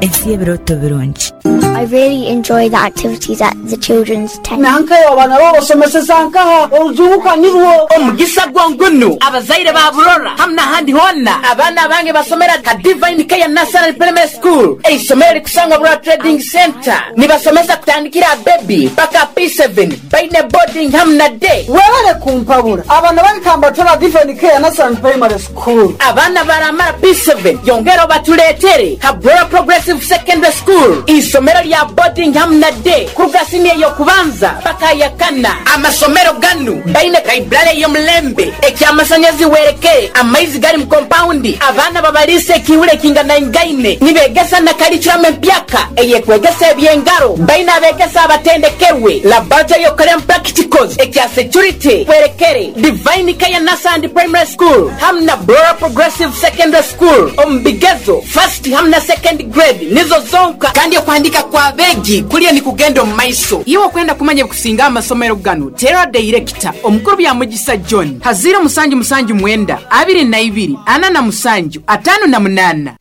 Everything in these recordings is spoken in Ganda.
ensi y'ebirooto birungi. I really enjoy the activities at the children's tent. Nanka y'abana b'abasomesa sankaha ozuka nirwo omugisa gwangunu abazaire ba Burora hamna handi honna abana bange basomera ka Divine Care National Primary School eisomero likusanga Burora Trading Center nibasomesa kutandikira baby paka P7 baine boarding hamna day wale kumpabura abana bakamba tola Divine Care National Primary School abana baramara P7 yongero batuletere ka Burora Progressive Secondary School isomero lya boarding hamna day kugasimye yo kubanza paka yakana amasomero ganu baine kaibrale yo mlembe ekyamasanyezi wereke amaizi gari mu compound abana babalise kiwule kingana ingaine nibegesa na curriculum empyaka eyekwegesa ebyengaro baina begesa abatendekewe laboratory yo current practicals ekya security werekere Divine Care National Primary School hamna Burora Progressive Secondary School ombigezo first hamna second grade nizo zonka kandi okuandika kwa begi kuliye ni kugendo maiso iwo kwenda kumanya kusinga amasomero gano tera director omukuru bya Mugisa John hazira musanju mwenda 22 anana musanju 58.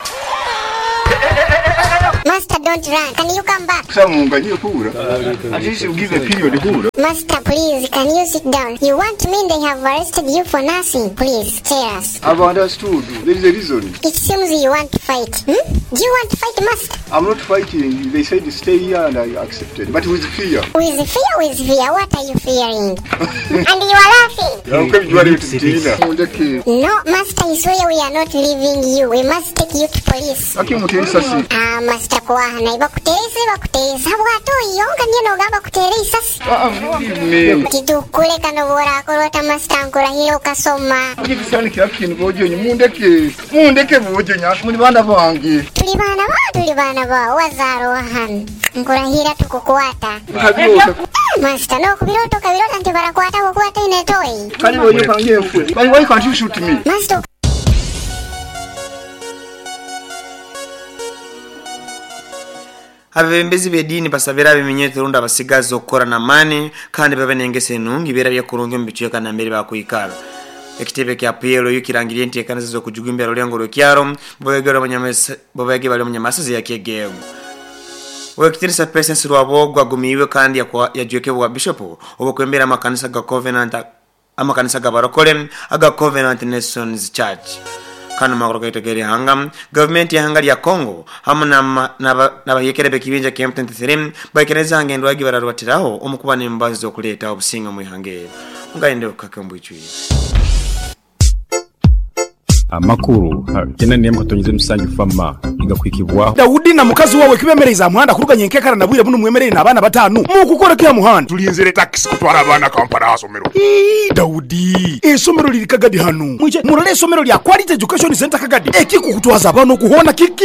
Master, don't run. Can you come back? At least you give a period. Master, please, can you sit down? You want me? They have arrested you for nothing. Please, tell us. I've understood. There is a reason. It seems you want to fight. Do you want to fight, Master? I'm not fighting. They said to stay here and I accepted. But with fear. With fear? What are you fearing? And you are laughing. No, Master, I swear we are not leaving you. We must take you to police. Master, kuahana bakuteresa bwato yonga nyeno gaba kuteresa kitukule kano bora kolota Master nkora hilo kasoma ikisani kirakintu bojonye mundeke bojonya muri bana bangi tuli bana ba wazaro han nkora hira tukukwata Master no kubirota nti barakwata kukwata inetoi kali boyo kangiye fwe why can't you shoot me Master abebembezi bedini basabira abimenyetso runda basigaza okora na mani kandi babanengese nungi bera bya kurunga mbicyeka na mbere bakuyikara ekitebe kya PLO yukirangiriye ntekana zo kujugumbya rulengo rw'kyaro bobege bali munyamasazi yakegego wekitirisa presence rwabogwa gumiwe kandi yajuke bwa bishop obokwembera amakanisa ga amakanisa ga barokole aga Covenant Nations Church kana magoro kaitegeri hanga government ya hanga ya Congo hamuna nabayekere bekibinja kya M23 bakereza ngendo agi bararwatiraho omukuba nembazi zo kuleta obusinga mu hange ngainde ukakambu ichwi amakuru kena niye mukatonyeze musanju fama igakwikibwa Daudi na mukazi wawe kibemereza muhanda kuruganye nkekara nabwire buno mwemerere nabana batanu mu gukora kya muhanda tulinzere taxi kutwara abana Kampala asomero Daudi esomero liri Kagadi hano mwije murale esomero lya Quality Education Center Kagadi ekikukutwaza abana kuhona kiki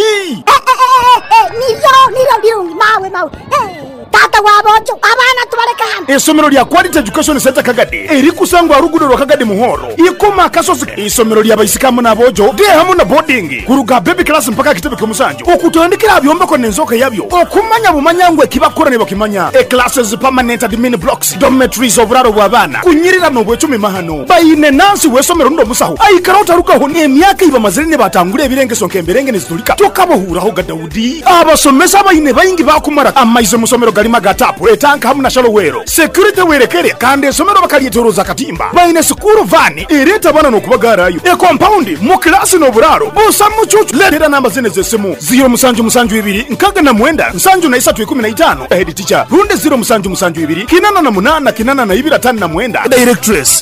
niyo byungi mawe tata wabojo abana tubareka hano esomero lya Quality Education Center Kagadi eri kusangwa rugudo rwa Kagadi muhoro ikoma kasozi esomero lya bayisikamu nabojo de hamuna boarding kuruga baby class mpaka kitebe kumusanju okutandikira abyomba ko nenzoka yabyo okumanya bumanyangwe kibakorane bakimanya classes permanent admin blocks dormitories oburaro bwabana kunyirira no bwe 10 mahano bayine nansi wesomero ndo musaho ayikarota rukaho emyaka iba mazirine batangure ebirengeso nkemberenge nezitulika tokabohuraho ga Daudi abasomesa bayine bayingi bakumara amaize musomero galima gatapu etanka hamuna shalowero security werekere kandi esomero bakaliyetoroza katimba bayine school van ireta bana no kubagarayo compound mu class no buraro busa mucucu letera namba zene zesimu 0 nkaga na mwenda nsanju na 315 head teacher runde 0 kinana na munana kinana na 2 na mwenda directress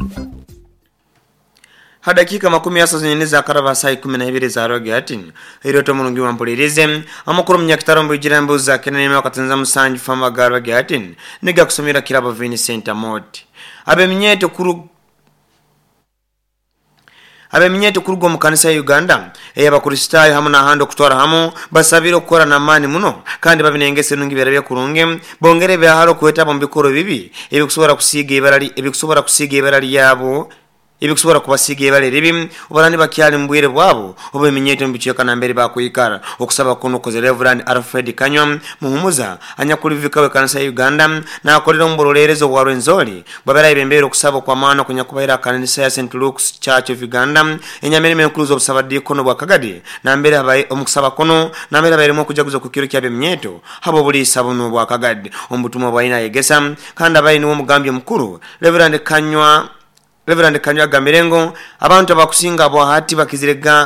hadakika 30 za karaba sai 12 za rogatin hiroto mulungi wampulirize amakuru mnyakitarambo ijirambo za kenene wakatanza musanju fama garwa gatin niga kusomera kirabo Vincent Amoti abeminyeto kurugo mu kanisa ya Uganda ey'abakristayo hamwe n'ahandi okutwara hamwe basabira okukora na mani muno kandi babinengese nungi berabye kurunge bongere byaharo kweta mu bikoro bibi ebikusobora kusiga ibarali yabo ebikusobola kubasiga ebala eribi obalani bakyali mu bwire bwabo oba eminyeto mu bikiika nambere bakwikara okusaba kuno koze Reverend Alfred Kanywa muhumuza anyakulivika w'ekkanisa ya Uganda n'akolera mu buloleerezo bwa Rwenzori bw'abeera ebembeera okusaba kw'amaana kunyakubaira kanisa ya St. Luke's Church of Uganda enyamirimo enkulu z'obusabaddiikono bwa Kagadi nambere abaye omukusaba kuno nambere abairemu okujaguza ku kiro ky'abe minyeto habo buliisa buno bwa Kagadi omubutumwa bw'alina yegesa kandi abaine w'omugambi omukulu Reverend Kanywa Gamirengo abantu abakusinga bwahati bakizirega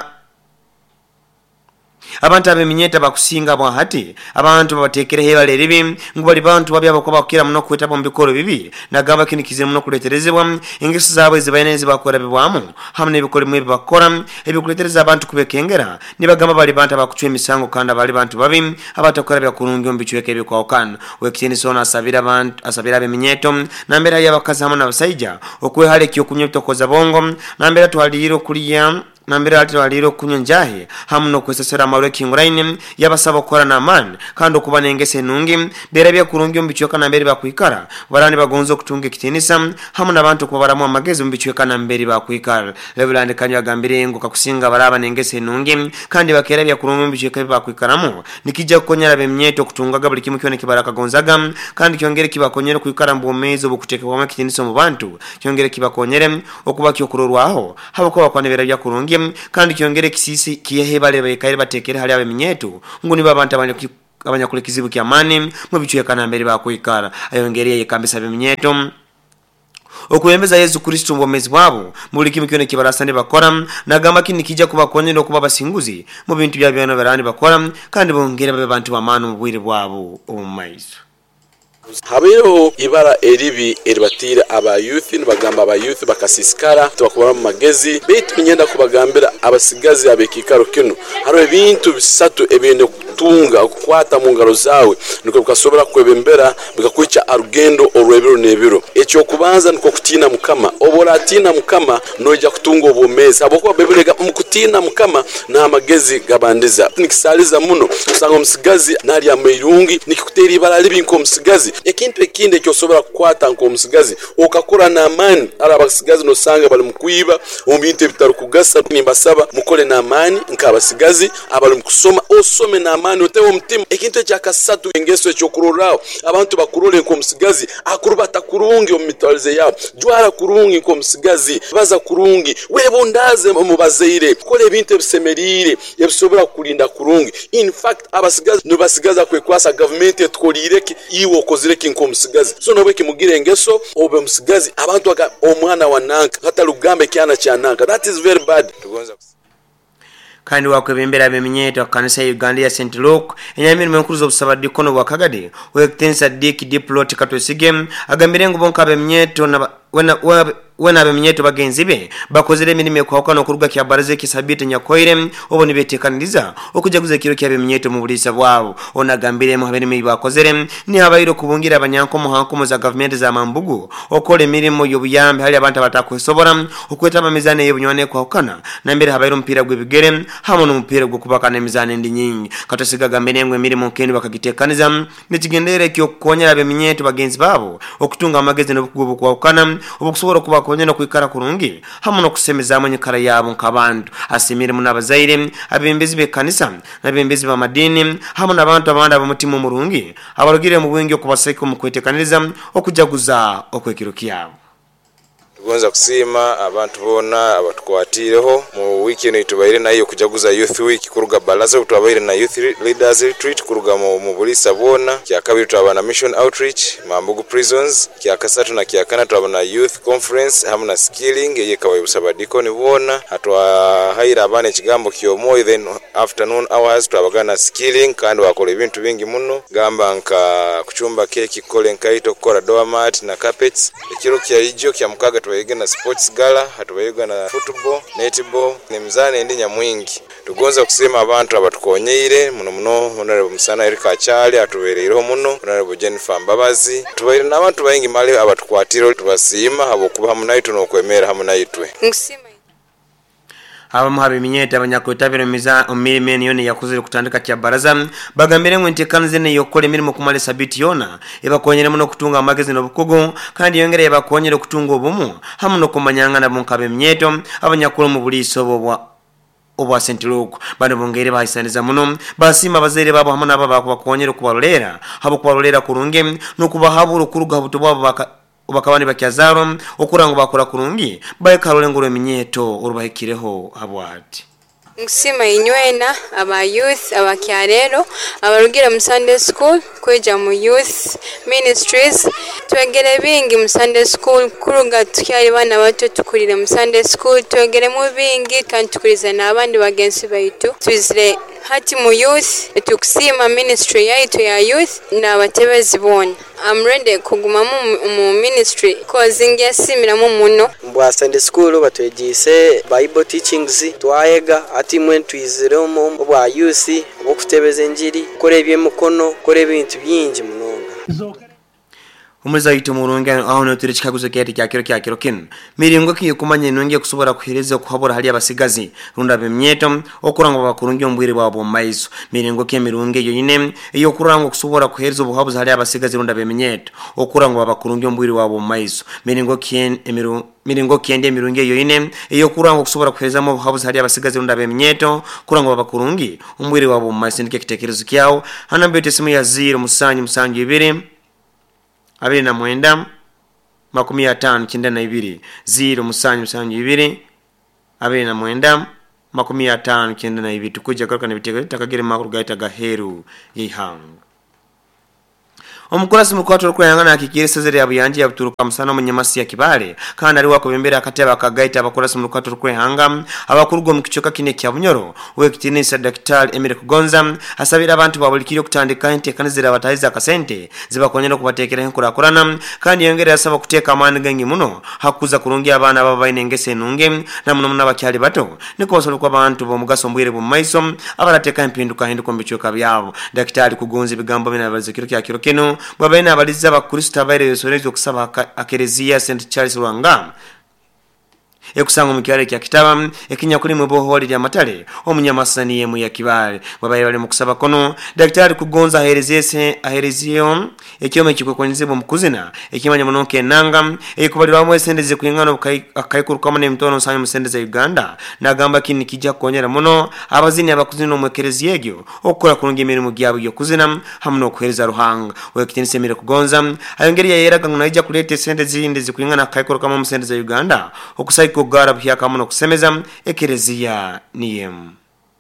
abantu abeminyeta bakusinga bwahati abantu babatekere hebale eribi ngubali bantu babyabo ko bakira muno kwetaba mu bikoro bibi nagamba kinikize muno kuleterezebwa ingesi zaabwe zibayineze bakora bibwamu hamwe ebikoro mwe bakora ebikuletereza abantu kubekengera nibagamba bali bantu abakuchwe emisango kandi bali bantu babi abatakora byakurungi mu bichweke bikwawukana wekiteni sona asabira beminyeto nambera y'abakazi hamwe n'abasajja okwehale kyokunywa bitokoza bongo nambera twaliro kuliya nambere ati waliro kunyonjahe hamuno kwesesera amalwe kinguraine yabasaba okukora n'amaani kandi okuba n'engese ennungi beerabye kurungi mu bichweka nambere bakwikara barani bagonza okutunga ekitiinisa hamu n'abantu okuba baramu amagezi mu bichweka nambere bakwikara Reverend Kanywa agambire ngo kakusinga baraba n'engese ennungi kandi bakerabye kurungi mu bichweka bakwikaramu nikijja kukonyera beminyeto okutungaga buli kimu kyona kibara kagonzaga kandi kyongere kibakonyere kwikara mu bwomeezi obukuteekebwamu ekitiinisa mu bantu kyongere kibakonyere okuba kyokurorwaho habakuba bakwanebera bya kurungi kandi kyongere kisisi kiyehebale bekaire batekere hali abe minyeto nguni babantu abanyakule kizibu ky'amaani mu bichweka nambere bakwikara ayongere yekambisa be minyeto okuyembeza Yesu Kristo mu bwomezi bwabo muri kimu kyone kibarasane bakora nagamba kini kijja kubakonyera okuba basinguzi mu bintu bya byano barani bakora kandi bongera babe bantu bamano mu bwire bwabo omumaiso habeho ibara eribi eribatira aba youth nibagamba aba youth bakasisikara tubakubara mu magezi betu nyenda kubagambira abasigazi abekikaro kino haro ebintu bisatu ebinde kutunga okukwata mu ngalo zawe niko bukasobora kwebembera bikakwica arugendo olwebiro nebiro ekyo kubanza niko kutina mukama obora atina mukama noja kutunga obumezi aboko bebulega mu kutina mukama na amagezi gabandiza nikisaliza muno usanga omusigazi nali ameirungi nikikutera ibara libi nko omusigazi ekintu ekinde kyosobora kukwata nko omusigazi okakora n'amaani ara abasigazi nosanga bali mukwiba mu bintu ebitari kugasa nimbasaba mukole n'amaani nk'abasigazi abali mukusoma osome n'amaani otewo omutima ekintu ekyakasatu engeso ekyokuroraawo abantu bakurole nko omusigazi akuruba takurungi omu mitwalize yaabo jwara kurungi nko omusigazi baza kurungi webondaze mu bazaire kola ebintu ebisemeriire ebisobora kulinda kurungi in fact abasigazi nibasigaza kwekwasa government etukolireki iwo kozireki nko omusigazi so nobwe kimugire engeso obe omusigazi abantu aka omwana wa nanka hata lugambe kyana kya nanka that is very bad tugonza kandi wakwebembera beminyeto kanisa ya Uganda ya St. Luke enyamirimo enkulu z'obusabaddiikono bwa Kagadi wekitensa Dick Diplot Katwesige agambire ngo bonka beminyeto na wena beminyeto bagenzi be bakozere emirimo ekwawukana okuruga kyabaraze kisabite nyakoire oboni betekaniriza okujaguza ekiro kya beminyeto mu buliisa bwabo onagambire mu habirimo bakozere ni habayiro kubungira abanyanko muhanko za government za mambugu okola emirimo y'obuyambi hali abantu abatakwesobora okwetaba mizane y'obunywane ekwawukana nambere habayiro mpira gw'ebigere hamwe n'omupira gw'okubakana emizane endi nyingi katosiga gambire ngo emirimo nkendi bakagitekaniza nikigendere ky'okukonyera beminyeto bagenzi babo okutunga amagezi n'obukugu okwawukana obukusobora kubakonyera kwikara kurungi hamwe no kusemeza nyikara yabo nk'abantu asimire mu nabazaire abembezi bekanisa n'abembezi b'amadini hamwe n'abantu abandi abamutima omurungi abarugire mu bwingi okubaseka mu kwetekaniriza okujaguza okwekiro kyabo tugonza kusima abantu bona abatukwatireho mu weekend tubaire nayo kujaguza youth week kuruga balaza tubaire na youth leaders retreat kuruga mu bulisa bona kya kabiri twabana mission outreach mambugu prisons kya kasatu na kya kana twabana youth conference hamwe na skilling yekawe busabadiko ni bona atwa haira abane kigambo kyomoyo then afternoon hours twabagana skilling kandi wakola ibintu bingi muno gamba nka kuchumba keki kole nkaito kora doormat na carpets ekiro kya ijo kya mukaga tuwege na sports gala hatuwege na football netball ni mzane ndi nyamwingi tugonza kusema abantu abatukonyire muno honorable musana Erika Achali atuberereho muno honorable Jennifer Mbabazi tubaire n'abantu bayingi mali abatukwatiro tubasima abo kuba hamunaito no kwemera hamunaitwe abamu habimenyeta abanyakwetabira emirimu eno yona yakuzire kutandika kya baraza bagambire ngo enteekano zene yokola emirimu okumala esabbiiti yona ebakonyeremu n'okutunga amagezi n'obukugu kandi yongera ebakonyera okutunga obumu hamu n'okumanyanga nabo nk'ab'eminyeto abanyakulu mu buliiso obwa St. Luke bano bongere bahisaniza muno basima abazaire babo hamu n'abo bakubakonyera okubalolera habukubalolera kurungi n'okubahabula okuruga buto bwabo bakabani bakyazaro okuranga bakora kurungi bayekalole ngoro eminyeto orubahikireho habwati Nsima inywena aba youth abakyarero abarugira mu Sunday school kweja mu youth ministries twegere bingi mu Sunday school kuruga tukyali bana bato tukurire mu Sunday school twegere mu bingi kandi tukurize n'abandi bagenzi baitu twizire hati mu youth tukusima ministry yaitu ya youth na batebezi bona I'm ready kuguma mu ministry cause ngesimira mu muno mbwa Sunday school batwegise Bible teachings twayega ati mwe twizire mu bwa youth bokutebeza enjiri kore ebyemukono kore ebintu byingi munonga umuza yito murunga aho no turi kikaguzo kya kiro kin miringo ki kumanya nonge kusobora kuhereza kuhabora hali abasigazi runda bemyeto okuranga bakurungi ombwire bwabo maizo miringo ke mirunge yoyine iyo kuranga kusobora kuhereza ubuhabuza hali abasigazi runda bemyeto okuranga bakurungi ombwire bwabo maizo miringo kende mirunge yoyine iyo kuranga kusobora kuhereza mu buhabuza hali abasigazi runda bemyeto kuranga bakurungi ombwire bwabo maizo ndike kitekerezo kyao hanambete simu ya 0 musanyi 2 abiri na mwenda 5592 0 musanyi 2 abiri na mwenda 5592 tukuja kwa nibitego takagire makuru gaita gaheru yihanga omukolasi mukwato okweyangana akikire sezere yabuyanje yabuturuka musana munyamasi ya kibale kandi ari wakobembera akateba akagaita abakolasi mukwato okwehanga abakurugo mukichoka kine kya bunyoro wekitinisa Dr. Emile Kugonza asabira abantu babulikire kutandika entekanizira batayiza akasente zibakonyera kubatekera enkurakurana kandi yongera yasaba kuteka amani gangi muno hakuza kurungi abana babaine ngese nunge namuno n'abakyali bato nikosolo kwa abantu bomugaso mbwire mu maiso abarateka empinduka hinduko mbichoka byabo Dr. Kugonza bigambo binabazikiro kya kiro kino babaina abaliza bakristo abaire besorezo kusaba akerezia St. Charles Rwanga ekusanga mukyale kya kitaba ekinya kuli mu boholi lya matale omunyamasani yemu ya kibale babaye bali mu kusaba kono Dr. Kugonza ahereziyo ekyome kikwekonzebo mukuzina ekimanya munonke nanga ekubalirwa mu sendeze kuyingana akayikuruka mu nemtono sanyu musendeze Uganda nagamba kini kijja konyera muno abazini abakuzina omwekerezi yegyo okukora kulungi emirimu gyabo yo kuzina hamuno okuhereza Ruhanga wekitinise Emile Kugonza ayongeri yeraga ng'naija kuleta sendeze zindi zikuyingana akayikuruka mu musendeze Uganda okusai kugara byaka muno kusemeza ekereziya niyem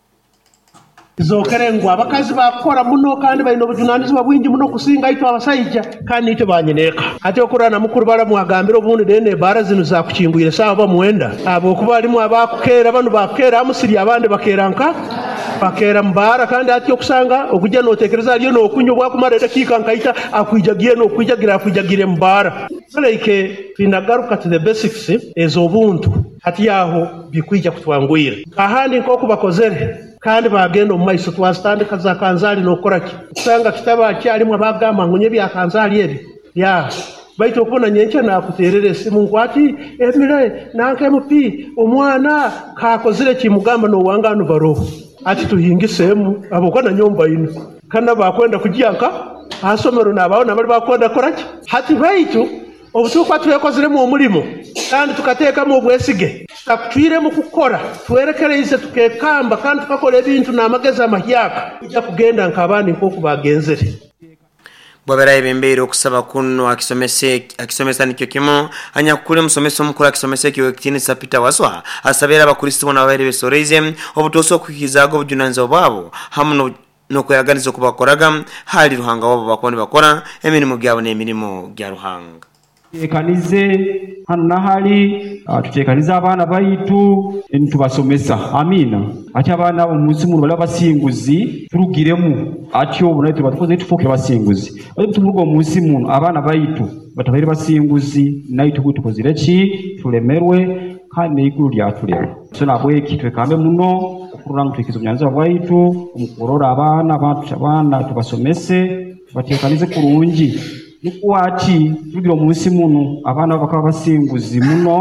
zokerengwa abakazi bakora muno kandi bayino bujunanizwa bwingi muno kusinga ito abasayija kandi ito banyeneka ati okurana mukuru baramwagambira obundi dene bara zino za kukingwire sawa bamwenda abo kubalimu abakukera bano bakera amusiri abandi bakeranka bakera mbara kandi ati okusanga okujja notekereza aliyo nokunyo bwakumara dakika nkaita akwijagiye nokwijagira akwijagire mbara like pinagaruka to the basics ezobuntu hati yaho bikwija kutwangwira ahandi nko kubakozere kandi bagenda mu maiso twastandika za kanzali nokoraki usanga kitaba cyarimo abagama ngunye bya kanzali ebi ya baito kubona nyenche na kuterere simu ngwati Emile nanke mupi omwana kakozire kimugamba no wangano baro ati tuhingisemu abokona nyomba ino kana bakwenda kujiyanka asomero nabaona bali bakwenda koraki hati baitu obutuko twekozire mu mulimo kandi tukateka mu bwesige takutwire mu kukora twerekereze tukekamba kandi tukakora ebintu n'amageza amahyaka kujya kugenda nkabandi nko kubagenzere bwabera ebembere okusaba kuno akisomesa nikyo kimo anyakule musomesa omukuru akisomesa kiwe kitinisa Peter Waswa asabira abakristo bona baire besoreze obutoso kwikizago bujunanza bwabo hamuno nokuyaganiza kubakoraga hali Ruhanga wabo bakondi bakora emirimo gyabo n'emirimo gya Ruhanga tekanize hano nahali tutekaniza abana baitu ntubasomesa amina ati abana umunsi mu bala basinguzi turugiremu atyo bunayite batukoze tufoke basinguzi bali tuvuga umunsi mu abana baitu batabere basinguzi nayito gutukozire ki tulemerwe kandi ikuru lyatulera so nabwe kitwekambe muno kuranga tukizo nyanza baitu umukorora abana tubasomese batekanize kurungi Nikuati tugira umunsi muno abana bakaba basinguzi muno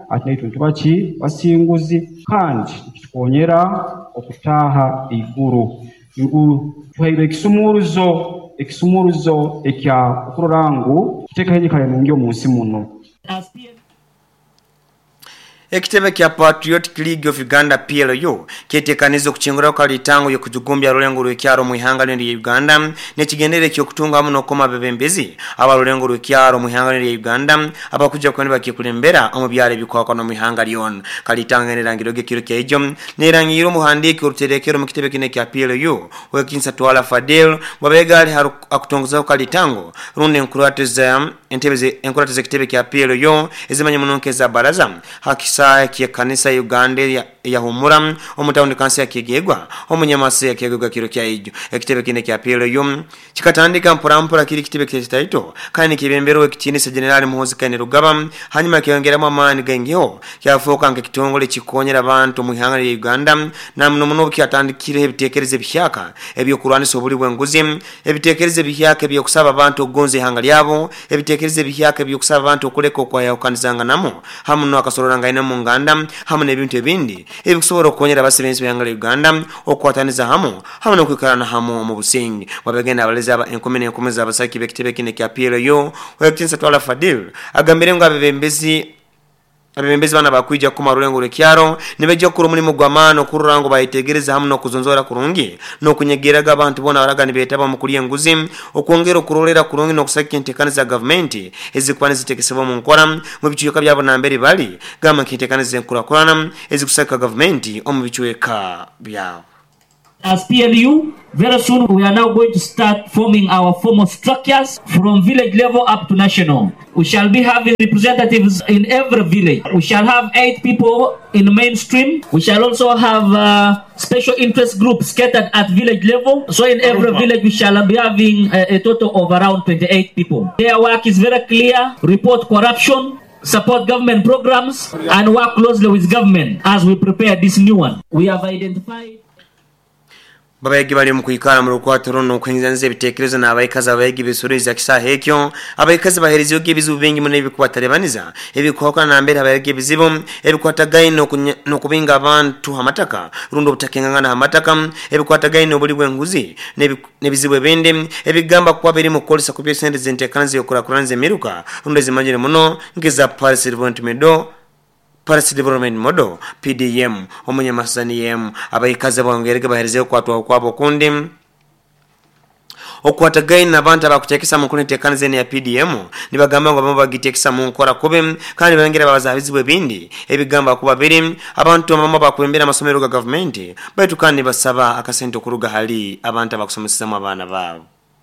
ati naitu ntubaki basinguzi kandi kitwonyera okutaha iguru ngu tuhaire ekisumuruzo ekya okurorangu kitekahenye kale nungi omunsi muno. Ekitebe kya Patriotic League of Uganda PLU kyetekaniza okukyengera okalitango yokujugumbya lulengo lw'ekyaro mu ihanga lya Uganda nekigendere ky'okutunga muno koma bebembezi abalulengo lw'ekyaro mu ihanga lya Uganda abakuja kwani bakikulembera omubyalo ebikwakwano mu ihanga lyon kalitango nerangiro gekiro ky'ejo nerangiro muhandiki oruterekero mu kitebe kine kya PLU wekinsa twala Fadel babegali akutongoza kalitango runde enkurateza enkurateza kitebe kya PLU ezimanya munonkeza baraza hakisa kia kanisa Uganda ya humura omutawundi kansi ya kigegwa omunyamase ya kigegwa kiro kya ijo ekitebe kine kya PLU kikatandika mpora kiri kitebe kya taito kandi kibembero ekitinisa generali Muhoozi Kane Rugaba hanyuma kiyongeramo amani gengeho kyafuka nke kitongole kikonyera abantu mu ihanga lya Uganda namno muno kyatandikire ebitekereze byaka ebyo kurwanisa obuli bwenguzi ebitekereze byaka ebyo kusaba abantu ogonze ihanga lyabo ebitekereze byaka ebyo kusaba abantu okuleka okwaya okanizanga namo hamuno akasororanga ina mu Uganda hamwe n'ebintu ebindi ebikusobora okonyera abasebenzi b'ihanga lya Uganda okwataniza hamu hamwe n'okwikarana hamu mu busingi wabagenda abalezi aba 10 abasaki b'ekitebe kine kya PLU wekitinsa twala Fadil agambire ngo abebembezi bana bakwija ku marulengo lw'ekyaro nibejo kuru mulimo gwamano kururango bayitegereza hamu no kuzonzora kurungi no kunyegeraga abantu bona baragani betaba mu kuliye nguzi okwongera kurolera kurungi no kusaka intekaniza government ezikwane zitekesebo mu nkora mu bicyuka byabo nambere bali gama kintekaniza nkurakurana ezikusaka government omu bicyuka byabo. As PLU, very soon we are now going to start forming our formal structures from village level up to national. We shall be having representatives in every village. We shall have 8 people in mainstream. We shall also have special interest groups scattered at village level. So in every village we shall be having a total of around 28 people. Their work is very clear: report corruption, support government programs, and work closely with government as we prepare this new one. We have identified babayegi bali mu kwikara mu rukwatiro no kwinzanze bitekerezo na abayikaza abayegi bisuriza kisaha ekyo abayikaza baherezyo gebizu bingi mu nebikubatalebaniza ebikwakwana na mbere abayegi bizibu ebikwatagayi no kubinga abantu amataka rundo butakengangana amataka ebikwatagayi no buli bwenguzi nebizibu ebindi ebigamba kwa biri mu kolisa ku byesente zentekanze yokurakuranze miruka rundo zimanyire muno ngeza Paris Development Model PDM omunyamasani yem abayikaze bongerege bahereze kwatwa kwabo kundi okwatagayi nabantu abakutekisa mu kuntekanize ne ya PDM nibagamba ngo bagitekisa mu nkora kube kandi bangera babazabiziwe bindi ebigamba kuba biri abantu mama bakwembera amasomero ga government baitu kandi basaba akasente kuruga hali abantu abakusomeseza mu abana babo.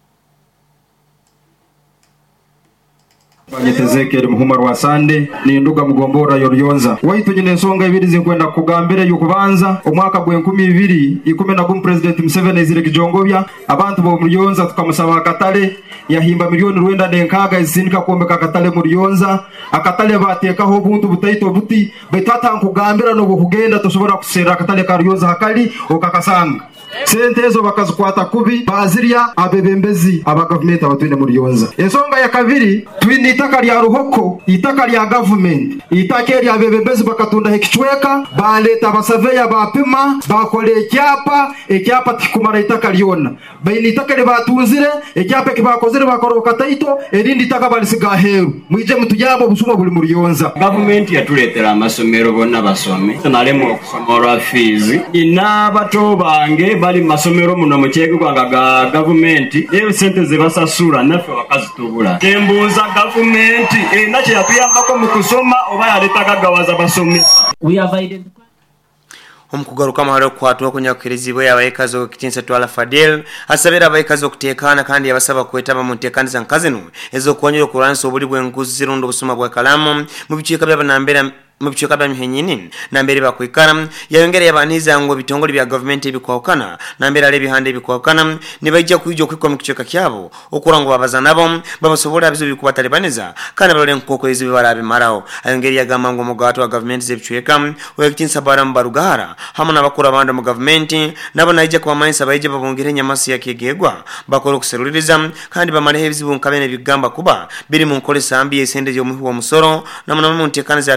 Ezekiel Muhumar wa Sande ni nduga mugombora yoryonza waitu nyine nsonga ibiri zinkwenda kugambere yukubanza omwaka gwe 2011 President Museveni izire kijongobya abantu bo muryonza tukamusaba akatale yahimba milioni 9 izindika kombeka akatale muryonza akatale batekaho buntu butaito buti betata nkugambira no kugenda tusobora kusera akatale ka Ryonza hakali okakasanga sente ezo bakazikwata kubi bazirya abebembezi aba government abatwine muri Ryonza. Ensonga ya kabiri twine itaka lya ruhoko itaka lya government itaka lya abebembezi bakatunda hekicweka baleta abasaveya bapima bakole ekyapa tikumara itaka lyona bayini itaka le batunzire ekyapa kibakozere bakoroka taito erindi itaka balisiga heru mwije mutujabo busuma buli muri Ryonza. Government yatuletera amasomero bonna basome nalemo okusomora fees inabato bange bali masomero muno mukyege kwanga government sente zebasasura nafe wakazitubula tembuza government nakye yatuyambako mu kusoma oba yaletaga gawaza basomesa. We have identified omukugaruka mahoro kwatwa kunyakirizibwe abayikazo kitinsa twala Fadel asabira abayikazo kutekana kandi yabasaba kwetaba mu ntekaniza nkazino ezo kwonyero kuranso obuli bwenguzi rundo busuma bwa kalamu mu bicika by'abanambera mubichoka bya mihenyini na mbere bakwikara yayongera yabaniza ngo bitongole bya government bikwakana na mbere ale bihande bikwakana nibajja kujjo kwikwa mu kichoka kyabo okurango babaza nabo babasobola bizo bikubatalebaniza kana balole nkoko ezibe barabe marao ayongera yagamba ngo mugato wa government zebichweka wekitinsa baram barugara hamuna bakura bando mu government nabo naija kwa manisa baije babongere nyamasi yakegegwa bakora kuseruriza kandi bamalehe bizibu nkabene bigamba kuba biri mu nkole sambi yesende yo muhu wa musoro namuna mu ntekaniza ya PDM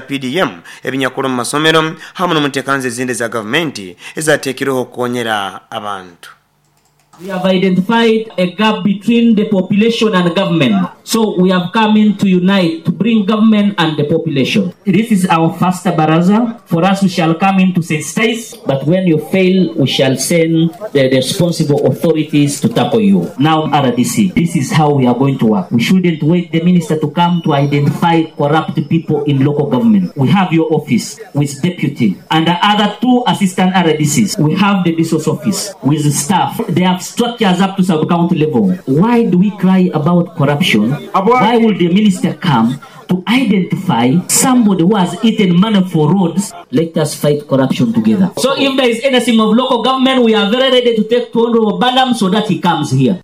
kurondamu ebinyakuru mu masomero hamwe n'umutekanze zindi za gavumenti ezateekereho kuonyera abantu. We have identified a gap between the population and government. So we have come in to unite, to bring government and the population. This is our first baraza. For us, we shall come in to sensitize, but when you fail, we shall send the responsible authorities to tackle you. Now, RDC, this is how we are going to work. We shouldn't wait the minister to come to identify corrupt people in local government. We have your office with deputy and the other 2 assistant RDCs. We have the resource office with the staff. They have structures up to sub-county level. Why do we cry about corruption? Why will the minister come to identify somebody who has eaten money for roads? Let us fight corruption together. So if there is anything of local government, we are very ready to take to Honorable Badam so that he comes here.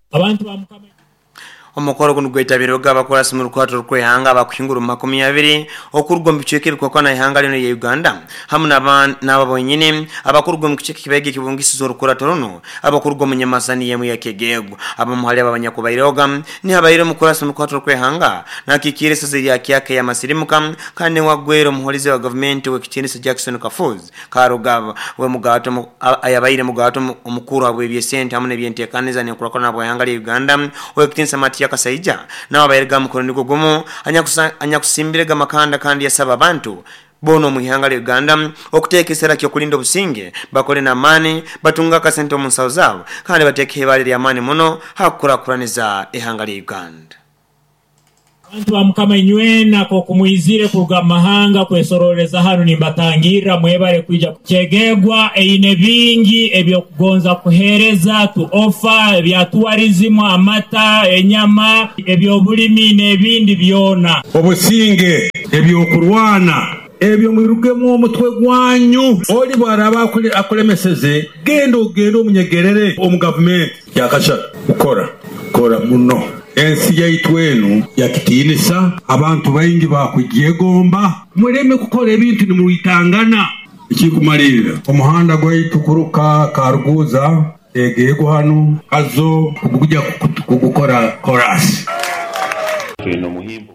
Omukoro guno gwitabirwa abakorasi mu rukwato rw'ehanga abakuhingura 20 okurugwa mu biceke bikokwa na ihanga lino ya Uganda hamwe n'ababonyine abakurugwa mu kiceke kibege kibungisizo rukurato runo abakurugwa mu nyamasani yemu ya Kegego abamuhali abanyakubairoga ni habayire mu korasi mu rukwato rw'ehanga na kikire seze ya kyake ya masirimuka kandi wagwero muholize wa government we kitinisa Jackson Kafuz karugaba we mugato ayabayire mugato omukuru abwe byesente hamwe n'ebyentekaniza ne kurakona abo ihanga ya Uganda we kitinisa Kasaija na abayirga mukono gugumu anyakusimbirega makanda kandi yasaba abantu bono mu ihanga lya Uganda okuteekesera kyo kulinda obusinge bakole na amani batunga kasente mu nsawo zaabo kandi bateeke bali lya amani muno hakurakuraniza ihanga lya Uganda. Abantu bamukama inywena ko kumuyizire kuruga mahanga kwesororeza hano nimbatangira mwebare kwija Kegegwa eine bingi ebyo kugonza kuhereza tu offer ebya tourism amata enyama ebyo bulimi nebindi byona obusinge ebyo kurwana ebyo mwirugemo omutwe gwanyu oli bwaraba akulemeseze gendo omunyegerere omu government yakasha ukora muno ensi yaitu enu yakitinisa abantu baingi bakujegomba mureme kukora ebintu nimuyitangana ikikumalira omuhanda gwaitu kuruka karuguza egego hano azo kujya kugukora chorus no muhimbo.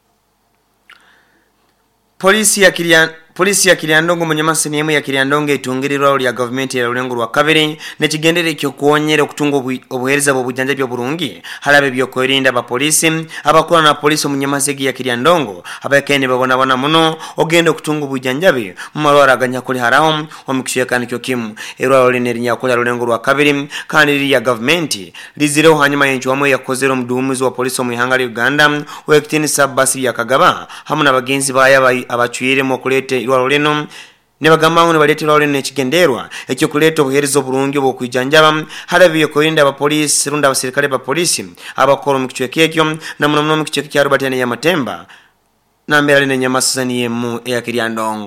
Polisi ya Kiriandongo munyamasani yemu ya Kiriandongo itungirirwa lya government ya Rulengo rwa kabiri nekigendere kyo kuonyera okutunga obuhereza bobujanja byo burungi halabe byo kwerinda ba polisi abakora na polisi munyamasegi ya Kiriandongo abakene babona muno ogenda okutunga obujanjabe mumarwara aganya kuli haraho omukishekana kyo kimu erwa olene linyakula Rulengo rwa kabiri kandi ya government lizireho hanyuma yenchu wamwe yakozero mudumuzi wa polisi mu ihanga lya Uganda wekitini sabasi ya Kagaba hamwe nabagenzi baya abachwire mu kulete irwaro leno nebagamba ngo balete irwaro leno ekigenderwa ekyo kuleta obuherezo burungi bwo kwijanjaba halabiye korinda aba police runda abasirikale ba polisi abakoro mu kichwe kekyo na muno mu kichwe kya Robert ya Matemba na mbere ne nyamasani yemu ya Kiriandongo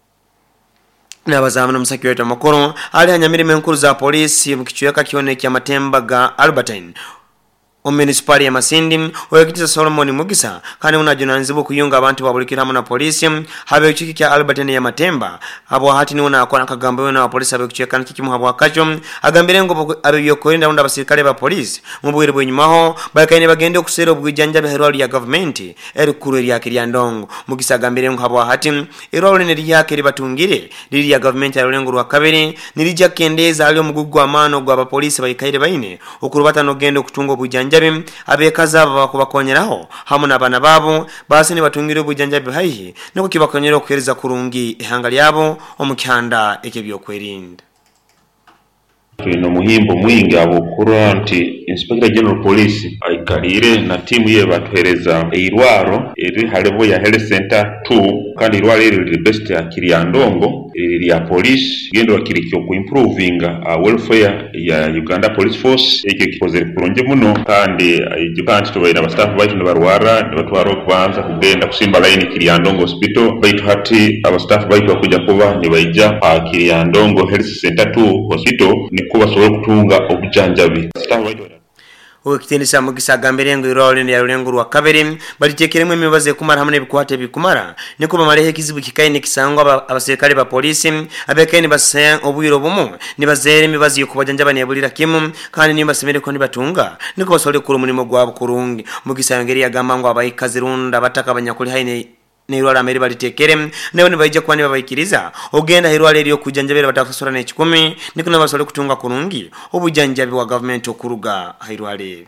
nabazamana musaki wetu makoro ali hanyamirime nkuru za polisi mu kichwe kakione kya Matemba ga Albertine municipality ya Masindi wekitisa Solomon Mugisa kandi unajunanzibu kuyunga abantu babulikira mu na polisi habe chiki kya Albertine ya Matemba abo hati ni una akona kagambo na polisi habe kuchekana kikimu habo akacho agambire ngo abe yokorinda unda basirikale ba polisi mubwire bwenyumaho bakaine bagende okusera obwijanja beherwali ya government erikuru ya Kiriandongo Mugisa agambire ngo habo hati irolo ne liyake libatungire lili ya government ya Rulengo rwa kabiri nilija kendeza alio mugugwa amano gwa ba polisi bayikaire baine okurubata no gendo kutunga obwijanja abekaza bakubakonyeraho hamwe nabana babo basi ni batungire obujanjabe haihi niko kibakonyera okuhereza kurungi ihanga lyabo omukyanda ekebyo kwerinda. No muhimbo mwingi abukura nti Inspector General Police aikalire na timu ye batuhereza eirwaro eri halevo ya Health Center 2 kandi irwaro eri best ya Kiriandongo eri ya police gendo wakirikyo ku improving welfare ya Uganda Police Force eke kipoze kulonje muno kandi ijukanti tubaina ba staff baitu barwara batwaro kubanza kugenda kusimba line Kiriandongo Hospital baitu hati aba staff baitu bakuja kuba ni baija Kiriandongo Health Center 2 Hospital ni kuba sowe kutunga obujanjabi staff baitu Okitenisa Mugisa agambire ngo irolo ne ya Rulengo rwa kabiri balitekeremwe imibaze kumara hamwe bikwate bikumara niko bamarehe kizibu kikaine kisangwa abasirikale ba polisi abekaine basaya obwiro bumu nibazere imibaze yokubajanjaba ne bulira kimu kandi nimbasemere ko nibatunga niko basole kuru munimo gwabo kurungi Mugisa yongeri yagamba ngo abayikazirunda bataka abanyakuri haine n'irwala ameri balitekere nayo nibaije kwani babayikiriza ogenda irwala eriyo kujanjabira batakasura ne 10 nikuna basole kutunga kurungi obujanjabi wa government okuruga irwala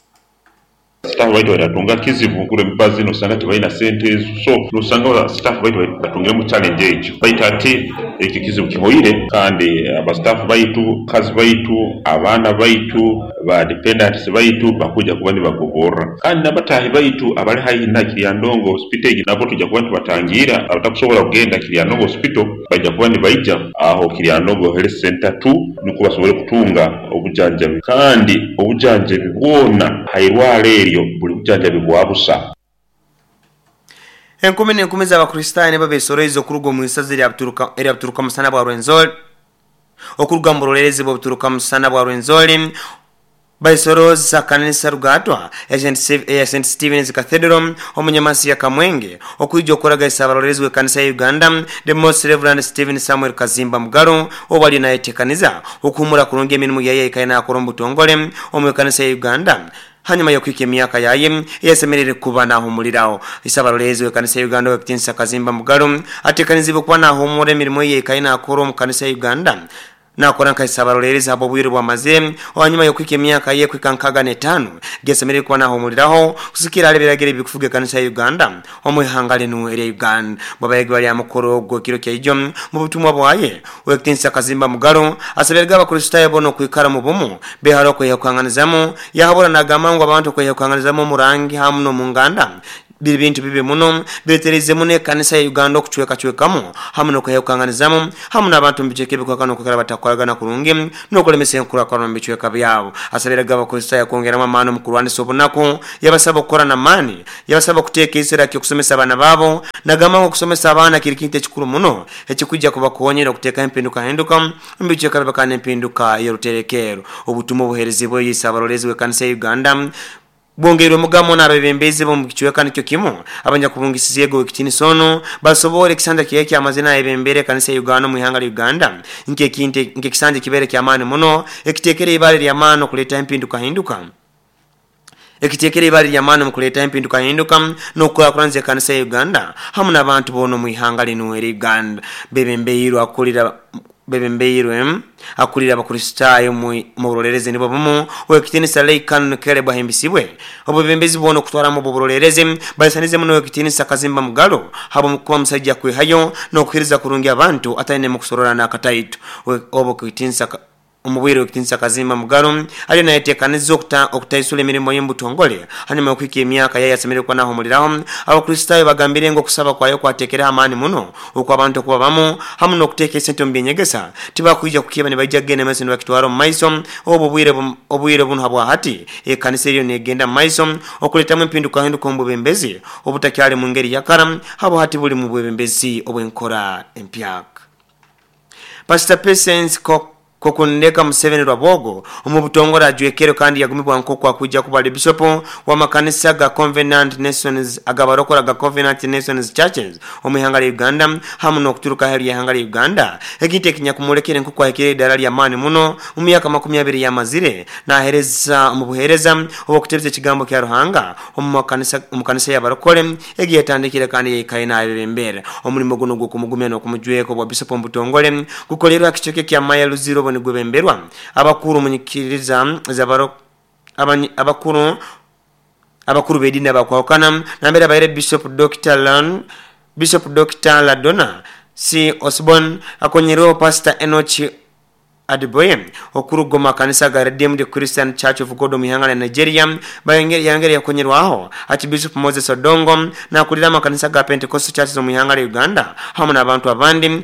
staff baitu baratunga kizibu kule mbazi nosanga tibaina sente so nosanga staff baitu batungira mu challenge echo baita ati iki kizibu kihoire kandi aba staff baitu kazi baitu abana baitu ba dependents baitu bakuja kuba ni bagobora kandi nabatahi baitu abali hayi na Kiryandongo hospital nabo tujja kuba tubatangira abatakusobola kugenda Kiryandongo hospital bajja kuba ni baija aho Kiryandongo health center 2 niko basobole kutunga obujanjabi kandi obujanjabi bwona hairwale buli bujanjabi bwabusa enkumi n'enkumi z'abakristaayo babesoroizo kuruga mu isazi eryabturuka musana bwa Rwenzori okuruga mu bulolerezi bw'obuturuka musana bwa Rwenzori baisoroza kanisa rugatwa ya St. Stephen's Cathedral omunyamasi ya Kamwenge okwijja okoraga isabalolezi w'ekanisa ya Uganda the Most Reverend Stephen Samuel Kazimba Mugaro obali naye tekaniza okumura kurungi emirimu yaye ikaina akorombu tongole omwekanisa ya Uganda hanyuma yo kwike myaka yaye yasemerere kuba naho muliraho isabalolezi w'ekanisa ya Uganda wekitinsa Kazimba Mugaro atekanizibwe kuba naho muri emirimo ye ikaina akoro mu kanisa ya Uganda nakora nkaisabaloleza abo bwire bwa maze wanyuma yo kwike myaka ye kwikankaga ne 5 gesemerere kuba naho muliraho kusikira alebiragere bikufuge kanisa ya Uganda omwihangale nu eri Uganda babayege bali amukoro gwo kiro kya ijo mu butumwa bwaye wekitinsa Kazimba Mugaro asaberega abakristaayo bono kwikara mu bumu beharo ko yakanganizamo yahabura nagamango abantu ko yakanganizamo murangi hamuno mu Nganda bintu bibe muno betereze mune kanisa ya Uganda okuchwekamo hamuno ko yakanganizamo hamuna abantu mbicekebe kwa kano kokara batakwagana kurungi nokolemese nkura kwa mbicweka byabo asabiraga abakristaayo kongeramo amano mukurwande sobonako yabasaba gukora na mani yabasaba kuteka isera cyo kusomesa abana babo nagamango kusomesa abana kirikinte kikuru muno ekikujja kubakonyera kuteka impinduka hinduka mbiceka bakane impinduka yeruterekero obutumo buherezibwe yisabalolezi we kanisa ya Uganda bongero mugamo n'abebembezi bo mukichweka nicyo kimo abanya kubungisiye go kitini sono basobore kisanda kiyeke amazina y'ebembere kanisa Uganda mu ihanga Uganda nke kisanje kibere kyamani muno ekitekere ibare lya mano kuleta impinduka hinduka ekitekere ibare lya mano mu kuleta impinduka hinduka no kwa kuranze kanisa Uganda hamuna abantu bono mu ihanga lino Uganda bebembeiro akulira abakristaayo mu bulolereze nibo bumu wekitinisa Leikan kere bahimbisibwe obubembezi bono kutwara mu bulolereze basanize muno wekitinisa Kazimba Mugaro habo mukuba musajja kwehayo no kuhiriza kurungi abantu atayine mu kusorora na kataitu obo kitinisa umubwire wekitinisa Kazimba Mugaro ali na yetekanizo okutaisula emirimo y'embutongole hanyuma kwiki emyaka yaye asemere kwa naho muliraho abakristaayo bagambire ngo kusaba kwayo kwatekera amani muno uko abantu kuba bamo hamuno kuteka sente mbinyegesa tiba kuija kukiba ne bajja gene mase ne bakitwaro maiso obubwire buno habwa hati ekanisa eriyo negenda maiso okuletamu empinduka hinduka ombubembezi obutakyali mu ngeri yakara habo hati buli mu bwebembezi obwenkora empyak Pastor Patience kokundeka Museveni Rwabogo omubutongora ajwekero kandi yagumibwa nkoko akujja kubali bishop wa makanisa ga Covenant Nations agabarokora ga Covenant Nations Churches omihanga Uganda hamuno okuturuka heri ya hanga Uganda ekite kinya kumulekere nkoko akire dalali ya mani muno mu myaka 20 yamazire na hereza mubuhereza obokutebye kigambo kya Ruhanga omukanisa yabarokole egiyetandikire kandi yikaina abembere omulimo guno gwo kumugumya no kumujweko bwa bishop mbutongole gukolerwa kichoke kya Maya Luziro gubemberwa abakuru munyikiriza zabaro abakuru bedina bakwakana nambera bayire Bishop Dr. Ladona C. Osborne akonyero Pastor Enoch Adeboye okuru goma kanisa ga Redeemed Christian Church of God omihanga na Nigeria yangere yakonyerwaho ati Bishop Moses Odongo na kulira makanisa ga Pentecostal Churches omihanga Uganda hamuna abantu abandi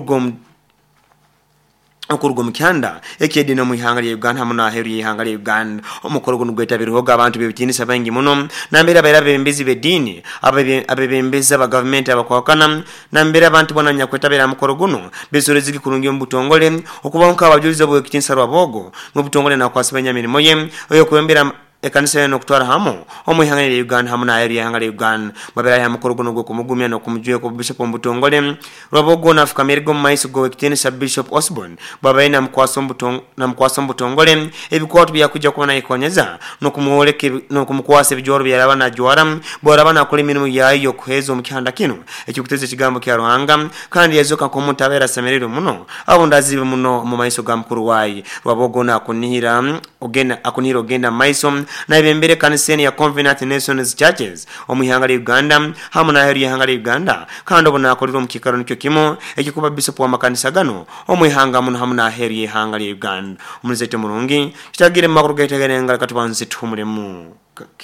okurugo mukanda ekedino mu ihanga lya Uganda hamuna heri ihanga lya Uganda omukoro guno gwetabiroga abantu bebitinisa bangi muno nambera bayira bembezi bedini abebembeza ba government abakwakana nambera abantu bonanya kwetabira mukoro guno besorezigi kurungi mbutongole okubanka abajuliza bo ekitinsa Rwabogo mu butongole na kwasibanya mirimo ye oyo kwembera ekanisa no kutwara hamo omuyangale Uganda hamuna area yangale Uganda mabera ya mukorogo no kumugumya no kumujwe ko Bishop Mbutongole robogo na Afrika Amerigo maiso go kitene sa Bishop Osborne baba ina mkwaso Mbutongole ebikoto bya kujja kubona ikonyeza no kumuoleke no kumukwasa bijoro bya abana jwara bora bana kole minu yayo kuhezo mukihanda kino ekikuteze kigambo kya Ruhanga kandi yazoka ko mutabera semerero muno abundazi muno mu maiso ga mukuru wayi robogo na kunihira ogenda maiso na ibembere kaniseni ya Covenant Nations Churches omuyangale Uganda hamuna heri yangale Uganda kandi obona akolero mukikaro nikyo kimo ekikuba Bishop wa makanisa gano omuyanga muno hamuna heri yangale Uganda umuzete murungi kitagire makuru gaitegerenga katubanze tumuremu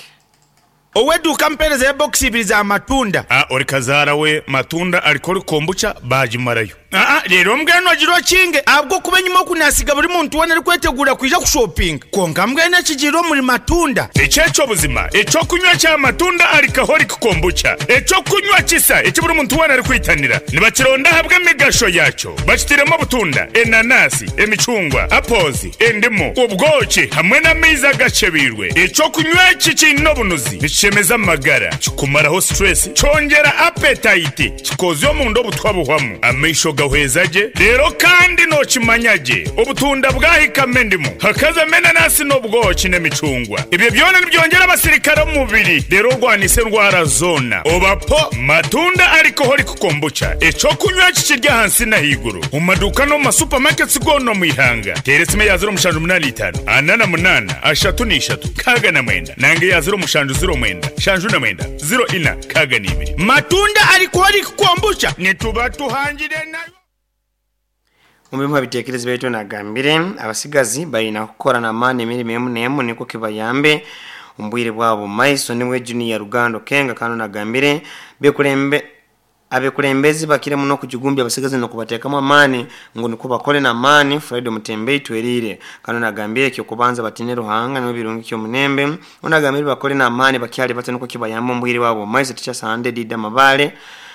Oweduka mpereza ya boxi biza matunda. Orikazara we matunda alikori kombucha baji marayo. Rero mbwene wajiro kinge abwo kubenyuma kunasiga buri muntu wana rikwetegura kwija ku shopping. Konga mbwene kigiro muri matunda. Icyeco buzima, eco kunywa cya matunda alikahori kombucha. Eco kunywa kisa, icyo buri muntu wana rikwitanira. Nibakironda habwa megasho yacho. Bakitiremo butunda, enanasi, emicungwa, apples, endimo, ubwoki hamwe na miza gacebirwe. Eco kunywa kikino bunuzi. Chemeza amagara kikumaraho stress chongera appetite kikozo mu ndo butwabuhwamo amisho gahwezaje rero kandi no kimanyaje ubutunda bwahikame ndimo hakaza mena nasi no bwoki n'emicungwa ibyo byone byongera abasirikare mu mubiri rero rwanise ndwara zona obapo matunda ariko hori kukombucha eco kunywa kikirya hansi na higuru mu maduka no ma supermarkets gono mu ihanga teresime yaziro mushanju 85 anana 8 ashatu ni 3 kaga na mwenda nange yaziro mushanju 0 shanju na mwenda 0 ina kaga ni 2 matunda ariko hori kukombucha nituba tuhangire nayo Umwe bitekereza beto nagambire abasigazi bayina gukora na mane mirimo nemo niko kibayambe umbwire bwabo maiso niwe Junior Rugando Kenga kano nagambire abekulembezi bakire muno kujigumbya abasigazi no kubatekamo amani ngo niko bakole na mani Friday Mutembei twerire kano nagambire cyo kubanza batine Ruhanga no birungi cyo munembe unagambire bakole na amani bakyali batanuko kibayambo mbwire babo maiso ticha sande dida mabale